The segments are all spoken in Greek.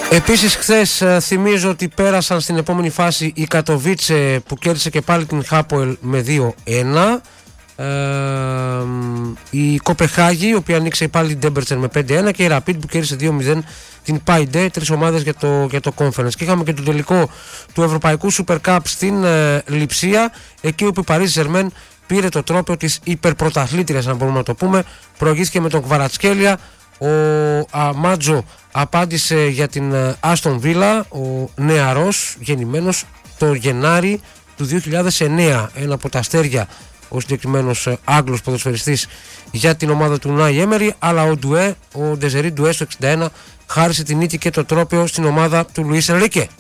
Επίσης χθες θυμίζω ότι πέρασαν στην επόμενη φάση η Κατοβίτσε που κέρδισε και πάλι την Χάποελ με 2-1. Η Κοπεχάγη, η οποία ανοίξε πάλι την Ντέμπερτσεν με 5-1, και η Rapid που κέρδισε 2-0 την Πάιντε. 3 ομάδες για το Conference. Και είχαμε και το τελικό του Ευρωπαϊκού Super Cup στην Λειψία, εκεί όπου η Paris Germain πήρε το τρόπαιο της υπερπρωταθλήτριας, αν μπορούμε να το πούμε. Προηγήθηκε με τον Κβαρατσκέλια. Ο Αμάτζο απάντησε για την Άστον Βίλα, ο νεαρός, γεννημένος το Γενάρη του 2009. Ένα από τα αστέρια ο συγκεκριμένος Άγγλος ποδοσφαιριστής για την ομάδα του Νάι Έμερι, αλλά ο Ντεζερί Ντουέ στο 61 χάρισε την νίκη και το τρόπαιο στην ομάδα του Λουίς Ενρίκε.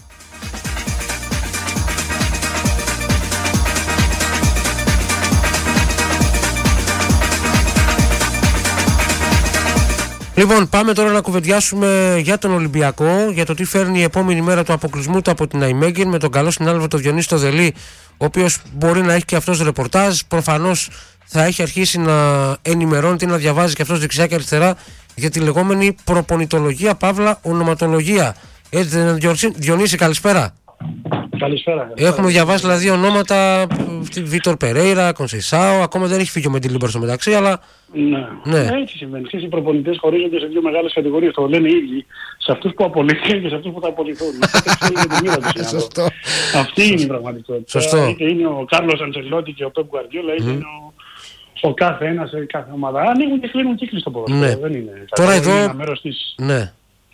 Λοιπόν, πάμε τώρα να κουβεντιάσουμε για τον Ολυμπιακό, για το τι φέρνει η επόμενη μέρα του αποκλεισμού του από την Ναϊμέγεν, με τον καλό συνάδελφο τον Διονύση το Δελή, ο οποίος μπορεί να έχει και αυτός ρεπορτάζ. Προφανώς θα έχει αρχίσει να ενημερώνεται ή να διαβάζει και αυτός δεξιά και αριστερά για τη λεγόμενη προπονητολογία παύλα ονοματολογία. Έτσι δεν είναι, Διονύση? Καλησπέρα. Καλησπέρα. Έχουμε διαβάσει δηλαδή ονόματα Βίτορ Περέιρα, Κονσεϊσάο, ακόμα δεν έχει φύγει ο Μεντιλίμπαρ στο μεταξύ, αλλά. Ναι. Έτσι συμβαίνει. Οι προπονητές χωρίζονται σε δύο μεγάλες κατηγορίες. Το λένε οι ίδιοι. Σε αυτούς που απολύθηκαν και σε αυτούς που θα απολυθούν. Σωστό. Αυτή είναι η πραγματικότητα. Σωστό. Είτε είναι ο Κάρλος Αντσελότη και ο Πεπ Γκουαρντιόλα, είτε είναι ο κάθε ένας σε κάθε ομάδα. Ανοίγουν και κλείνουν κύκλοι στο ποδόσφαιρο. Ναι. Δεν είναι. Τώρα εδώ. Είναι ένα μέρος της. Ναι.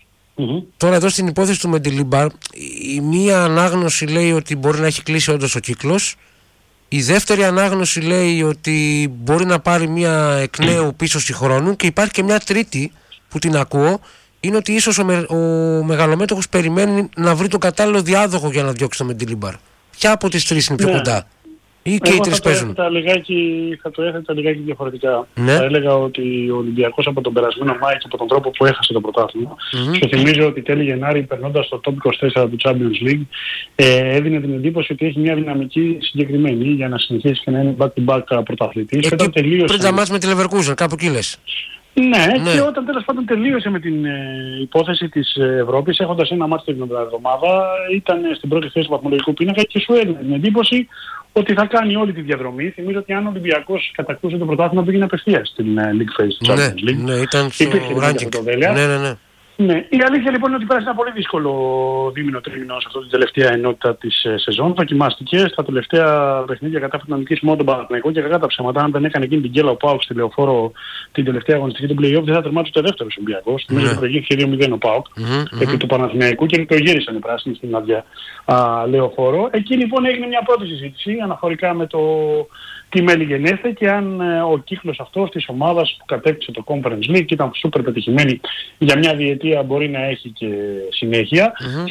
Τώρα εδώ στην υπόθεση του Μεντιλίμπαρ, η μία ανάγνωση λέει ότι μπορεί να έχει κλείσει όντως ο κύκλος. Η δεύτερη ανάγνωση λέει ότι μπορεί να πάρει μια εκ νέου πίσωση χρόνου, και υπάρχει και μια τρίτη που την ακούω, είναι ότι ίσως ο μεγαλομέτωχος περιμένει να βρει τον κατάλληλο διάδοχο για να διώξει το Μεντιλίμπαρ. Ποια από τις τρεις είναι πιο κοντά? Ή και οι τρεις παίζουν? Θα το έθετα λιγάκι διαφορετικά. Ναι. Θα έλεγα ότι ο Ολυμπιακός από τον περασμένο Μάη και από τον τρόπο που έχασε το πρωτάθλημα, και θυμίζω ότι τέλη Γενάρη, περνώντας στο top 24 του Champions League, έδινε την εντύπωση ότι έχει μια δυναμική συγκεκριμένη για να συνεχίσει και να είναι back-to-back πρωταθλητής. Πριν τα μάτς με τη Leverkusen, κάπου εκεί λες? Ναι, και όταν τέλος πάντων τελείωσε με την υπόθεση της Ευρώπης, έχοντας ένα μάτι την εβδομάδα, ήταν στην πρώτη θέση του βαθμολογικού πίνακα και σου έδινε την εντύπωση ότι θα κάνει όλη τη διαδρομή. Θυμίζω ότι αν ο Ολυμπιακός κατακτούσε το πρωτάθλημα, πήγαινε απευθείας στην League Phase του Champions League. Ναι, ήταν στο ranking. Ναι. Ναι, η αλήθεια λοιπόν είναι ότι πέρασε ένα πολύ δύσκολο δίμηνο-τρίμηνο σε αυτή την τελευταία ενότητα της σεζόν. Δοκιμάστηκε στα τελευταία παιχνίδια, κατάφερε να νικήσει μόνο τον Παναθηναϊκό, και κακά τα ψέματα, αν δεν έκανε εκείνη την γκέλα ο ΠΑΟΚ στη Λεωφόρο την τελευταία αγωνιστική του play-off, δεν θα τερμάτισε το δεύτερο Ολυμπιακός. Νομίζω ότι προηγήθηκε 2-0 ο ΠΑΟΚ επί του Παναθηναϊκού και το γύρισαν οι πράσινοι στην άδεια Λεωφόρο. Εκεί λοιπόν έγινε μια πρώτη συζήτηση αναφορικά με το τι μέλη γενέστε και αν ο κύκλος αυτός της ομάδας που κατέκτησε το Conference League και ήταν σούπερ πετυχημένη για μια διετία μπορεί να έχει και συνέχεια.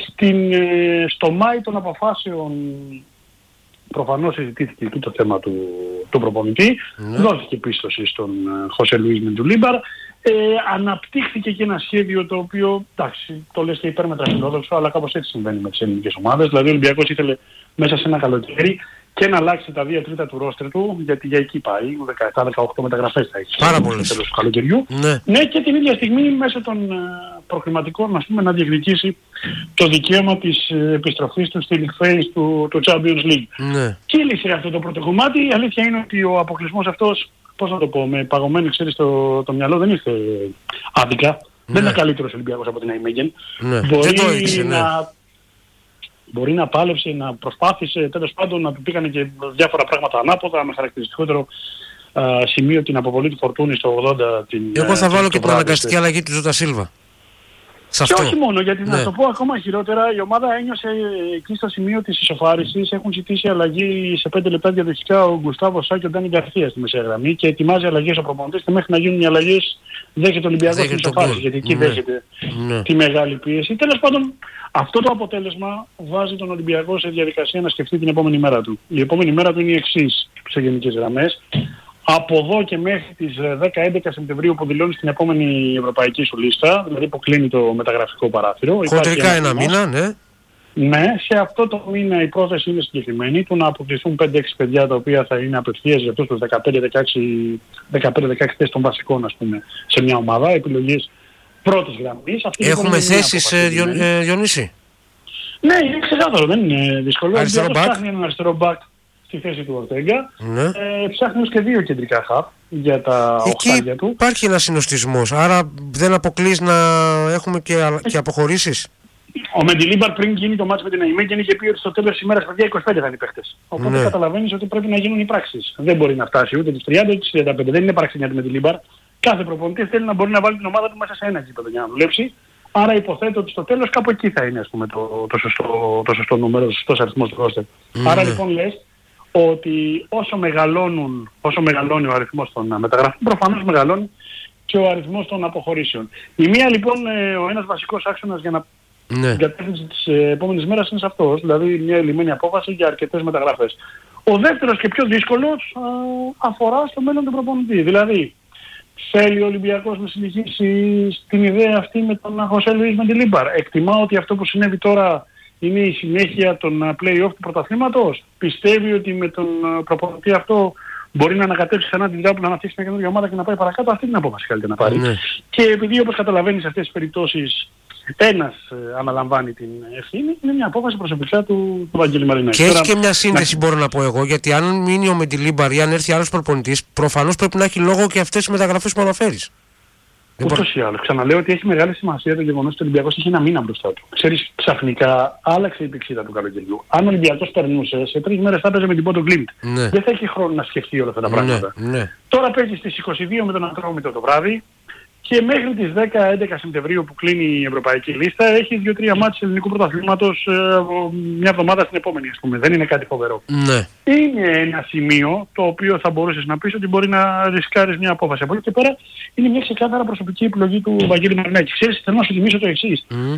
Στο Μάη των αποφάσεων προφανώς συζητήθηκε εκεί το θέμα του προπονητή, δόθηκε πίστοση στον Χωσέ Λουίς Μεντιλίμπαρ, αναπτύχθηκε και ένα σχέδιο το οποίο, εντάξει, το λες και υπέρμετρα φιλόδοξο, αλλά κάπως έτσι συμβαίνει με τις ελληνικές ομάδες. Δηλαδή ο Ολυμπιακός ήθελε μέσα σε ένα καλοκαίρι και να αλλάξει τα 2 τρίτα του ρόστερ του, γιατί για εκεί πάει, 17-18 μεταγραφές θα έχει. Πάρα πολλές. Τέλος του καλοκαιριού. Ναι, και την ίδια στιγμή μέσω των προχρηματικών, ας πούμε, να διεκδικήσει το δικαίωμα της επιστροφής του στη League Phase του Champions League. Ναι. Κύλησε αυτό το πρώτο κομμάτι. Η αλήθεια είναι ότι ο αποκλεισμός αυτός, πώς να το πω, με παγωμένη ξέρεις το μυαλό, δεν ήρθε άδικα. Δεν είναι καλύτερος Ολυμπιακός από την Ναϊμέγεν. Μπορεί να πάλεψε, να προσπάθησε, τέλος πάντων να του πήγανε και διάφορα πράγματα ανάποδα, με χαρακτηριστικότερο σημείο την αποβολή του Φορτούνη στο 80. Εγώ θα βάλω και την αναγκαστική αλλαγή του Ζώτα Σίλβα. Και όχι μόνο, γιατί να το πω ακόμα χειρότερα, η ομάδα ένιωσε εκεί στο σημείο της ισοφάρισης. Έχουν ζητήσει αλλαγή σε 5 λεπτά διαδοχικά ο Γκουστάβο Σά και ο Ντάνι Γκαρθία στη μεσαία γραμμή και ετοιμάζει αλλαγές ο προπονητής και μέχρι να γίνουν οι αλλαγές δέχεται ο Ολυμπιακός την ισοφάριση, γιατί εκεί δέχεται τη μεγάλη πίεση. Τέλος πάντων, αυτό το αποτέλεσμα βάζει τον Ολυμπιακό σε διαδικασία να σκεφτεί την επόμενη μέρα του. Η επόμενη μέρα του είναι η εξής σε γενικές γραμμές. Από εδώ και μέχρι τις 10-11 Σεπτεμβρίου που δηλώνει στην επόμενη ευρωπαϊκή σου λίστα, δηλαδή που κλείνει το μεταγραφικό παράθυρο. Χοντρικά ένα μήνα, ναι. Ναι, σε αυτό το μήνα η πρόθεση είναι συγκεκριμένη του να αποκτηθούν 5-6 παιδιά τα οποία θα είναι απευθείας για αυτούς τους 15-16 θέσεις των βασικών, ας πούμε, σε μια ομάδα, επιλογές πρώτης γραμμής. Έχουμε θέσεις, Διονύση? Ναι, είναι ξεκάθαρο, δεν είναι δύσκολο. Αριστερό μπακ. Ψάχνει έναν αριστερό μπακ στη θέση του Ορτέγκα. Ναι. Ψάχνει ως και 2 κεντρικά χαπ για τα οχτάρια του. Υπάρχει ένας συνοστισμός, άρα δεν αποκλείς να έχουμε και αποχωρήσεις. Ο Μεντιλίμπαρ πριν γίνει το μάτς με την Αϊμέγενη είχε πει ότι στο τέλος της ημέρας παιδιά 25 θα είναι οι παίχτες. Οπότε καταλαβαίνεις ότι πρέπει να γίνουν οι πράξεις. Δεν μπορεί να φτάσει ούτε τις 30 ούτε τις 35. Δεν είναι παραξενιά του Μεντιλίμπαρ. Κάθε προπονητής θέλει να μπορεί να βάλει την ομάδα του μέσα σε ένα γήπεδο για να δουλέψει. Άρα υποθέτω ότι στο τέλος κάπου εκεί θα είναι ας πούμε, το σωστό νούμερο, ο σωστός αριθμός του ρόστερ. Άρα λοιπόν λες ότι όσο μεγαλώνει ο αριθμός των μεταγραφών, προφανώς μεγαλώνει και ο αριθμός των αποχωρήσεων. Η μία λοιπόν, ο ένας βασικός άξονας για να την κατεύθυνση της επόμενης μέρας είναι σε αυτός, δηλαδή μια ελλημένη απόφαση για αρκετές μεταγραφές. Ο δεύτερος και πιο δύσκολος αφορά στο μέλλον του προπονητή. Δηλαδή, θέλει ο Ολυμπιακός να συνεχίσει στην ιδέα αυτή με τον Χωσέ Λουίς Μεντιλίμπαρ. Εκτιμά ότι αυτό που συνέβη τώρα είναι η συνέχεια των play-off του πρωταθλήματος. Πιστεύει ότι με τον προπονητή αυτό μπορεί να ανακατέψει ξανά την τράπουλα, να φτιάξει μια καινούργια ομάδα και να πάει παρακάτω. Αυτή την απόφαση θέλει να πάρει. Και επειδή όπως καταλαβαίνεις σε αυτές τις περιπτώσεις ένας αναλαμβάνει την ευθύνη, είναι μια απόφαση προσωπικά του Βαγγέλη Μαρινάκη. Και έχει και μια σύνδεση μπορώ να πω εγώ, γιατί αν μείνει ο Μεντιλίμπαρ ή αν έρθει άλλος προπονητής, προφανώς πρέπει να έχει λόγο και αυτές τις μεταγραφές που αναφέρεις. Ούτως ή άλλως. Ξαναλέω ότι έχει μεγάλη σημασία το γεγονός ότι ο Ολυμπιακός έχει ένα μήνα μπροστά του. Ξέρεις, ξαφνικά άλλαξε η πηξίδα του καλοκαιριού. Αν ο Ολυμπιακός περνούσε, σε 3 μέρες θα έπαιζε με την Πόντο Γκλίμπτ. Δεν θα έχει χρόνο να σκεφτεί όλα αυτά τα πράγματα. Τώρα παίζει στις 22 με τον Ατρόμητο το βράδυ. Και μέχρι τις 10-11 Σεπτεμβρίου που κλείνει η ευρωπαϊκή λίστα έχει 2-3 μάτς ελληνικού πρωταθλήματος μια εβδομάδα στην επόμενη, ας πούμε. Δεν είναι κάτι φοβερό. Είναι ένα σημείο το οποίο θα μπορούσες να πεις ότι μπορεί να ρισκάρεις μια απόφαση. Από εκεί και πέρα είναι μια ξεκάθαρα προσωπική επιλογή του Βαγγέλη Μαρινάκη. Ξέρεις, θέλω να σου θυμίσω το εξής.